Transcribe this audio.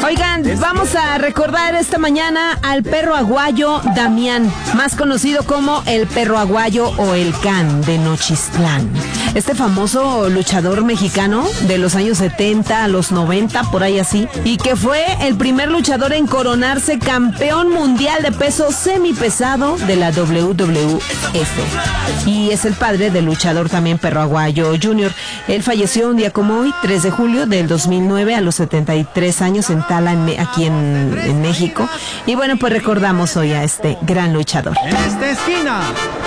Oigan, vamos a recordar esta mañana al perro aguayo Damián, más conocido como el perro aguayo o el Can de Nochistlán. Este famoso luchador mexicano de los años 70 a los 90, por ahí así, y que fue el primer luchador en coronarse campeón mundial de peso semipesado de la WWF. Y es el padre del luchador también Perro Aguayo Jr. Él falleció un día como hoy, 3 de julio del 2009, a los 73 años en Tala, aquí en México. Y bueno, pues recordamos hoy a este gran luchador. En esta esquina,